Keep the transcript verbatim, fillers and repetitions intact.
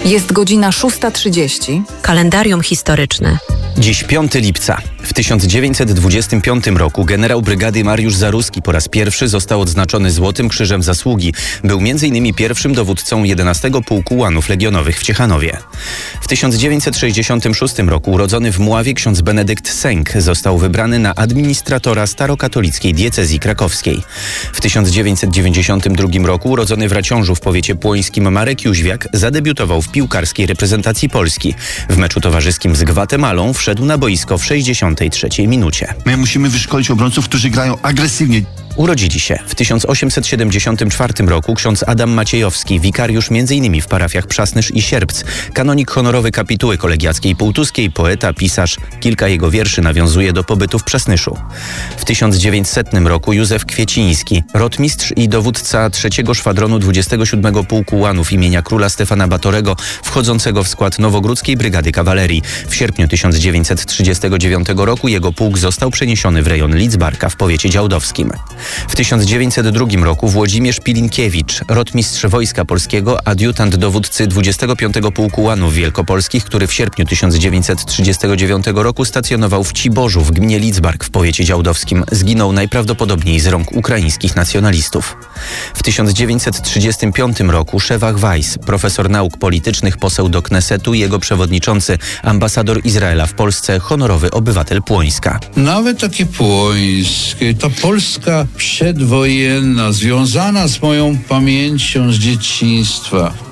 Jest godzina szósta trzydzieści. Kalendarium historyczne. Dziś piątego lipca. W tysiąc dziewięćset dwudziestym piątym roku generał brygady Mariusz Zaruski po raz pierwszy został odznaczony Złotym Krzyżem Zasługi. Był między innymi pierwszym dowódcą jedenastego Pułku Łanów Legionowych w Ciechanowie. W tysiąc dziewięćset sześćdziesiątym szóstym roku urodzony w Mławie ksiądz Benedykt Sęk został wybrany na administratora starokatolickiej diecezji krakowskiej. W tysiąc dziewięćset dziewięćdziesiątym drugim roku urodzony w Raciążu w powiecie płońskim Marek Jóźwiak zadebiutował w piłkarskiej reprezentacji Polski. W meczu towarzyskim z Gwatemalą wszedł na boisko w sześćdziesiątej trzeciej minucie. My musimy wyszkolić obrońców, którzy grają agresywnie. Urodzili się w tysiąc osiemset siedemdziesiątym czwartym roku ksiądz Adam Maciejowski, wikariusz między innymi w parafiach Przasnysz i Sierpc, kanonik honorowy kapituły kolegiackiej półtuskiej, poeta, pisarz. Kilka jego wierszy nawiązuje do pobytu w Przasnyszu. W tysiąc dziewięćsetnym roku Józef Kwieciński, rotmistrz i dowódca trzeciego szwadronu dwudziestego siódmego Pułku Łanów imienia króla Stefana Batorego, wchodzącego w skład Nowogródzkiej Brygady Kawalerii. W sierpniu tysiąc dziewięćset trzydziestego dziewiątego roku jego pułk został przeniesiony w rejon Lidzbarka w powiecie działdowskim. W tysiąc dziewięćset drugim roku Włodzimierz Pilinkiewicz, rotmistrz Wojska Polskiego, adiutant dowódcy dwudziestego piątego Pułku Łanów Wielkopolskich, który w sierpniu tysiąc dziewięćset trzydziestego dziewiątego roku stacjonował w Ciborzu w gminie Lidzbark w powiecie działdowskim. Zginął najprawdopodobniej z rąk ukraińskich nacjonalistów. W tysiąc dziewięćset trzydziestym piątym roku Szewach Weiss, profesor nauk politycznych, poseł do Knesetu i jego przewodniczący, ambasador Izraela w Polsce, honorowy obywatel Płońska. Nawet takie płońskie, ta Polska przedwojenna, związana z moją pamięcią z dzieciństwa.